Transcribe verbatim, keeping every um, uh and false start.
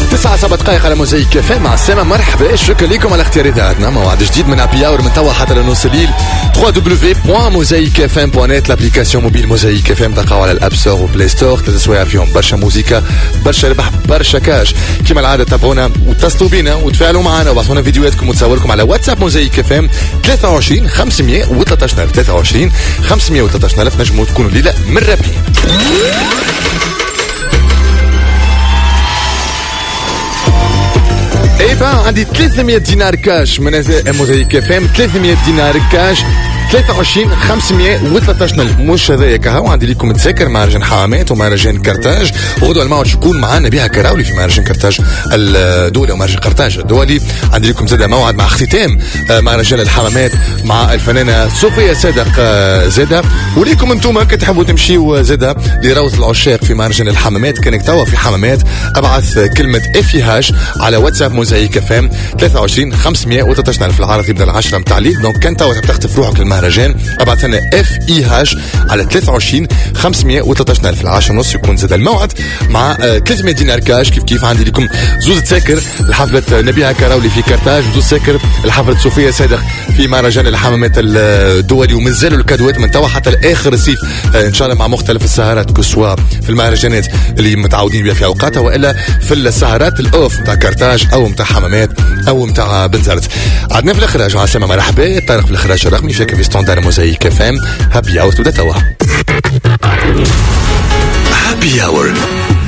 تسعة سبع دقائق على موزايك اف ام. مع السلامة، مرحبا، شكرا لكم على اختيار اذاعتنا. موعد جديد من هابي اور من توا حتى لنص الليل. دبليو دبليو دبليو بوان موزايك اف ام بوان نت. لابليكاسيون موبيل موزايك اف ام تلقاو على الاب ستور وبلاي ستور. ثلاث سوايع فيهم برشا موسيقى، برشا ربح، برشا كاش. كما العاده تابعونا وتصلوا بينا وتفاعلوا معنا وبعثوا لنا فيديوهاتكم وتصوركم على واتساب موزايك اف ام ثلاثة وعشرين خمسمية وثلاثة عشر ثلاثة وعشرين خمسمية وثلاثة عشر. نجموا تكونوا الليله من رابحين. ايه بقى عندي ثلاثمية دينار كاش من موزايك اف ام. ثلاثمية دينار كاش ثلاثة وعشرين خمسمية وثلاثة عشر. مش هذايا كهو، عندي لكم تذاكر مهرجان حمامات ومهرجان كرتاج. غدوة الموعد شكون معنا بها كراولي في مهرجان كرتاج الدولي ومهرجان قرطاج الدولي. عندي لكم زاده موعد مع اختتام مهرجان الحمامات مع الفنانه صوفيا صادق زاده. وليكم انتم كي تحبوا تمشيوا زاده لروضه العشاق في مهرجان الحمامات. كانك توا في حمامات ابعث كلمه اف هاش على واتساب موزايك اف ام ثلاثة وعشرين خمسمية وثلاثة عشر. في العرض يبدا العشرة متاع الليل. دونك كان توا تختف روحك للمهرجان ابعث لنا اف اي هاش على ثلاثة وعشرين خمسمية وثلاثة عشر. في العاشر ونص يكون زاد الموعد مع ثلاثمية دينار كاش. كيف كيف عندي لكم زوز تساكر لحفله نبيها كراولي في كرتاج، وزوز تساكر لحفله صوفيا صادق في مهرجان الحمامات الدولي. ومازالوا الكادوات من توا حتى لاخر الصيف ان شاء الله مع مختلف السهرات، كسوا في المهرجانات اللي متعودين بها في اوقاتها والا في السهرات الاوف نتاع كرتاج او نتاع حمامات او نتاع بنزرت. عندنا في الاخراج مع سما مرحبا طارق في الاخراج الرقمي شاكر في ستاندر موزايك اف ام. هابي اور تبدا توا. هابي اور